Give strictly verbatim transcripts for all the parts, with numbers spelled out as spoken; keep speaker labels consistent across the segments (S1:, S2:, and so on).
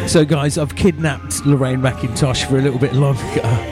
S1: So, guys, I've kidnapped Lorraine McIntosh for a little bit longer.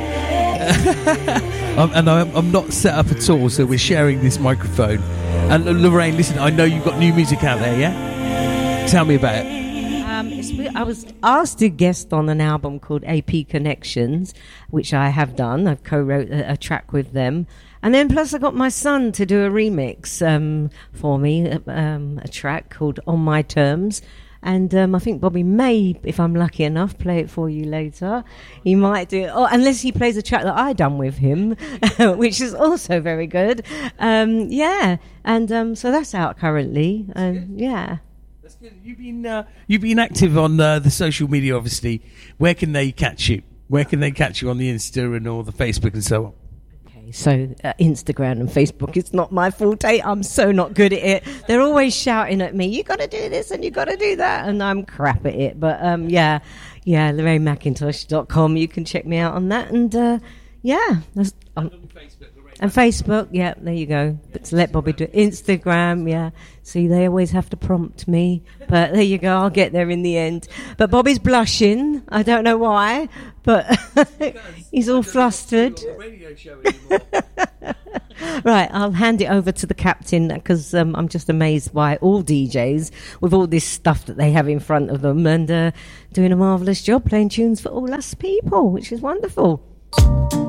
S1: um, and I'm, I'm not set up at all, so we're sharing this microphone. And uh, Lorraine, listen, I know you've got new music out there, yeah? Tell me about it.
S2: Um, it's, I was asked to guest on an album called A P Connections, which I have done. I've co-wrote a, a track with them. And then plus I got my son to do a remix um, for me, um, a track called On My Terms. And um, I think Bobby may, if I'm lucky enough, play it for you later. He might do it, oh, unless he plays a track that I done with him, which is also very good. Um, yeah, and um, so that's out currently. Um, yeah.
S1: That's good. You've been uh, you've been active on uh, the social media, obviously. Where can they catch you? Where can they catch you on the Insta and all the Facebook and so on?
S2: So uh, Instagram and Facebook, it's not my forte. I'm so not good at it. They're always shouting at me, you got to do this and you got to do that, and I'm crap at it. But um, yeah, yeah, Lorraine McIntosh dot com. You can check me out on that, and uh, yeah, that's, um, and Facebook, yeah, there you go. But to let Bobby do it. Instagram, yeah. See, they always have to prompt me, but there you go. I'll get there in the end. But Bobby's blushing. I don't know why, but he's all flustered. Right, I'll hand it over to the captain because um, I'm just amazed by all D Js with all this stuff that they have in front of them, and uh, doing a marvellous job playing tunes for all us people, which is wonderful.